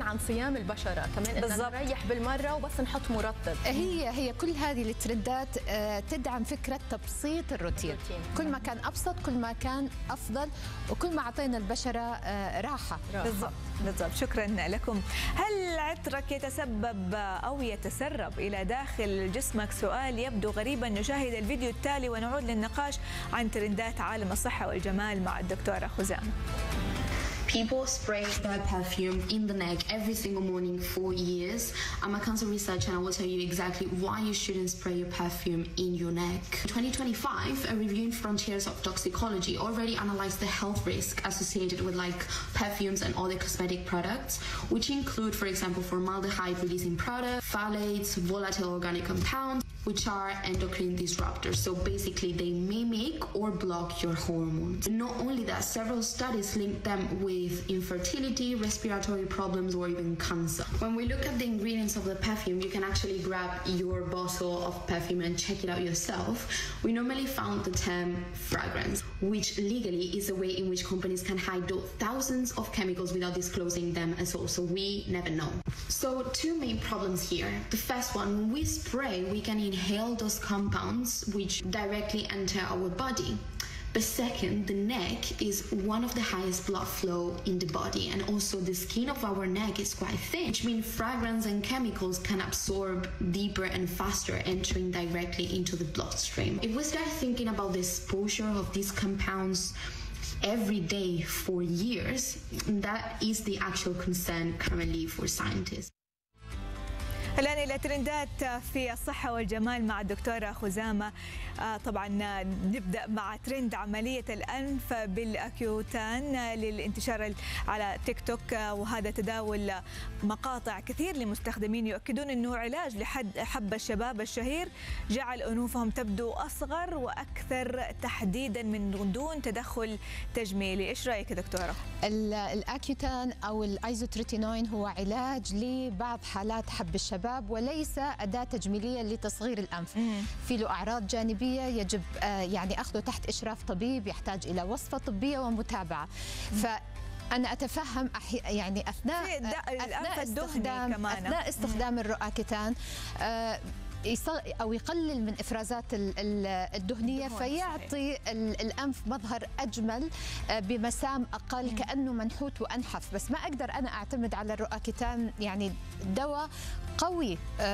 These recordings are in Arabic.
عن صيام البشره كمان، إن نريح بالمره وبس نحط مرطب. هي كل هذه الترندات تدعم فكره تبسيط الروتين. كل ما كان ابسط كل ما كان افضل، وكل ما اعطينا البشره راحه. بالضبط. شكرا لكم. هل عطرك يتسبب او يتسرب الى داخل جسمك؟ سؤال يبدو غريبا. نشاهد الفيديو التالي ونعود للنقاش عن ترندات عالم الصحه والجمال مع الدكتوره خزامه. People spray their perfume in the neck every single morning for years. I'm a cancer researcher and I will tell you exactly why you shouldn't spray your perfume in your neck. In 2025, a review in Frontiers of Toxicology already analyzed the health risk associated with perfumes and other cosmetic products, which include, for example, formaldehyde-releasing products, phthalates, volatile organic compounds, which are endocrine disruptors. So basically, they mimic or block your hormones. Not only that, several studies link them with infertility, respiratory problems, or even cancer. When we look at the ingredients of the perfume, you can actually grab your bottle of perfume and check it out yourself. We normally found the term fragrance, which legally is a way in which companies can hide thousands of chemicals without disclosing them as well, so we never know. So two main problems here. The first one, when we spray, we can inhale those compounds which directly enter our body. But second, the neck is one of the highest blood flow in the body, and also the skin of our neck is quite thin, which means fragrance and chemicals can absorb deeper and faster, entering directly into the bloodstream. If we start thinking about the exposure of these compounds every day for years, that is the actual concern currently for scientists. الآن إلى ترندات في الصحة والجمال مع الدكتورة خزامة. طبعا نبدأ مع ترند عملية الأنف بالأكيوتان للانتشار على تيك توك، وهذا تداول مقاطع كثير لمستخدمين يؤكدون أنه علاج لحب الشباب الشهير جعل أنوفهم تبدو أصغر وأكثر تحديدا من دون تدخل تجميلي. إيش رأيك دكتورة؟ الأكيوتان أو الأيزوتريتينوين هو علاج لبعض حالات حب الشباب وليس أداة تجميلية لتصغير الأنف. في له أعراض جانبية يجب يعني أخذه تحت إشراف طبيب، يحتاج إلى وصفة طبية ومتابعة. أنا أتفهم يعني أثناء استخدام الرؤاكيتان أو يقلل من إفرازات الدهنية فيعطي الأنف مظهر أجمل بمسام أقل، كأنه منحوت وأنحف. بس ما أقدر أنا أعتمد على الرؤاكيتان يعني دواء قوي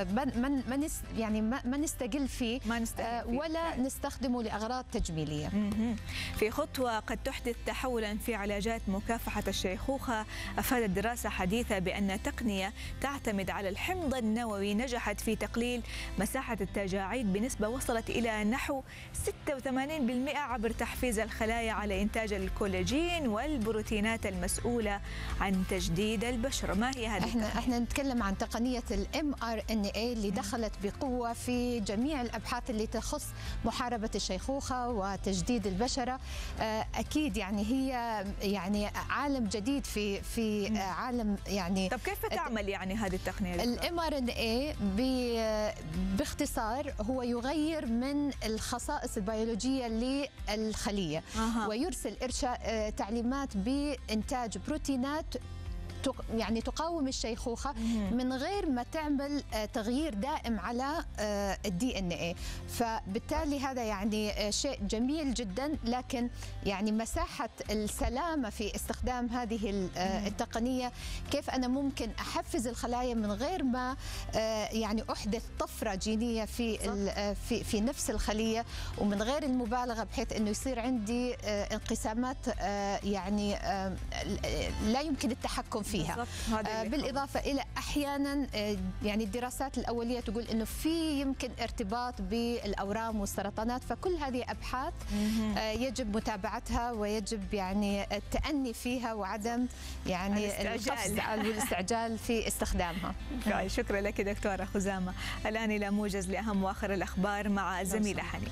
ما نستقل فيه ولا نستخدمه لأغراض تجميلية. في خطوة قد تحدث تحولا في علاجات مكافحة الشيخوخة. أفادت دراسة حديثة بأن تقنية تعتمد على الحمض النووي نجحت في تقليل مساحة التجاعيد بنسبة وصلت إلى نحو 86% عبر تحفيز الخلايا على إنتاج الكولاجين والبروتينات المسؤولة عن تجديد البشرة. ما هي هذه؟ احنا نتكلم عن تقنية mRNA اللي دخلت بقوة في جميع الأبحاث اللي تخص محاربة الشيخوخة وتجديد البشرة. أكيد يعني هي يعني عالم جديد في عالم يعني. طب كيف تعمل يعني هذه التقنية؟ mRNA باختصار هو يغير من الخصائص البيولوجية للخلية ويرسل تعليمات بإنتاج بروتينات يعني تقاوم الشيخوخة من غير ما تعمل تغيير دائم على الدي ان اي. فبالتالي هذا يعني شيء جميل جدا، لكن يعني مساحة السلامة في استخدام هذه التقنية، كيف أنا ممكن أحفز الخلايا من غير ما يعني أحدث طفرة جينية في نفس الخلية، ومن غير المبالغة بحيث أنه يصير عندي انقسامات يعني لا يمكن التحكم فيها. بالإضافة إلى أحيانا يعني الدراسات الأولية تقول أنه في يمكن ارتباط بالأورام والسرطانات. فكل هذه أبحاث يجب متابعتها ويجب يعني التأني فيها وعدم يعني والاستعجال في استخدامها. شكرا لك دكتورة خزامة. الآن إلى موجز لأهم وآخر الأخبار مع الزميلة حنين.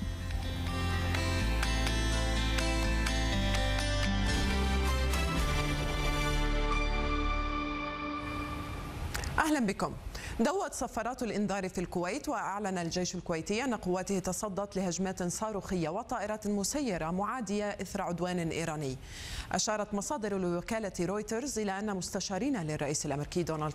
أهلا بكم. دوت صفارات الإنذار في الكويت، وأعلن الجيش الكويتي أن قواته تصدت لهجمات صاروخية وطائرات مسيرة معادية إثر عدوان إيراني. أشارت مصادر لوكالة رويترز إلى أن مستشارين للرئيس الأمريكي دونالد